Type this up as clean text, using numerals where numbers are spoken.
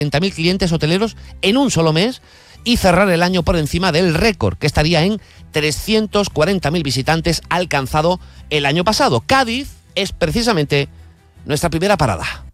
30.000 clientes hoteleros en un solo mes y cerrar el año por encima del récord, que estaría en 340.000 visitantes alcanzado el año pasado. Cádiz es precisamente nuestra primera parada.